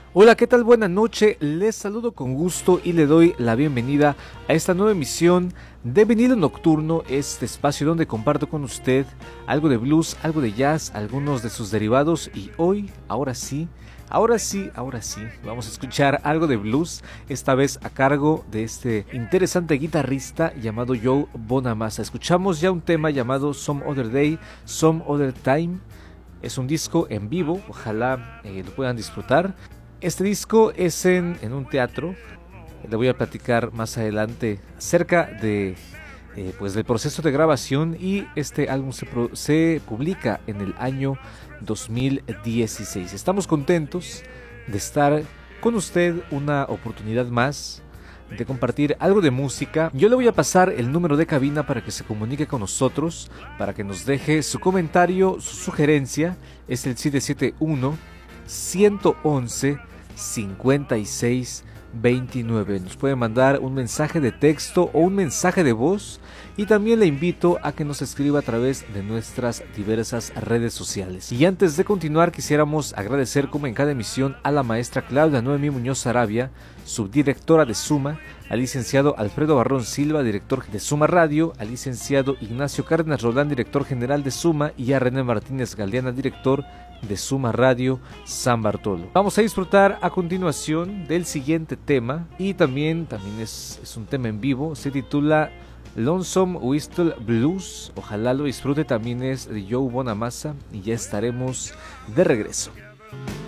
Hola, ¿qué tal? Buena noche, les saludo con gusto y le doy la bienvenida a esta nueva emisión de Vinilo Nocturno, este espacio donde comparto con usted algo de blues, algo de jazz, algunos de sus derivados y hoy, ahora sí, vamos a escuchar algo de blues, esta vez a cargo de este interesante guitarrista llamado Joe Bonamassa. Escuchamos ya un tema llamado Some Other Day, Some Other Time. Es un disco en vivo, ojalá lo puedan disfrutar. Este disco es en un teatro. Le voy a platicar más adelante acerca de pues del proceso de grabación, y este álbum se publica en el año 2016. Estamos contentos de estar con usted una oportunidad más de compartir algo de música. Yo le voy a pasar el número de cabina para que se comunique con nosotros, para que nos deje su comentario, su sugerencia. Es el 771 111 56 29. Nos puede mandar un mensaje de texto o un mensaje de voz, y también le invito a que nos escriba a través de nuestras diversas redes sociales. Y antes de continuar, quisiéramos agradecer, como en cada emisión, a la maestra Claudia Noemí Muñoz Arabia, subdirectora de Suma, al licenciado Alfredo Barrón Silva, director de Suma Radio, al licenciado Ignacio Cárdenas Roldán, director general de Suma, y a René Martínez Galeana, director de Suma Radio San Bartolo. Vamos a disfrutar a continuación del siguiente tema, y también es un tema en vivo, se titula Lonesome Whistle Blues. Ojalá lo disfrute, también es de Joe Bonamassa, y ya estaremos de regreso.